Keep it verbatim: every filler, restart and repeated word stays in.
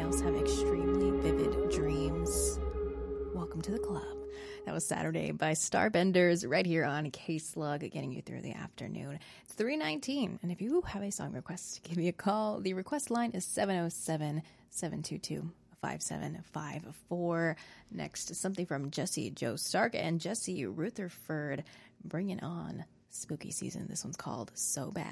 else have extremely vivid dreams, welcome to the club. That was Saturday by Starbenders right here on K-Slug, getting you through the afternoon. It's three nineteen, and if you have a song request, give me a call. The request line is seven oh seven, seven two two, five seven five four. Next, something from Jesse Joe Stark and Jesse Rutherford, bringing on spooky season. This one's called So Bad.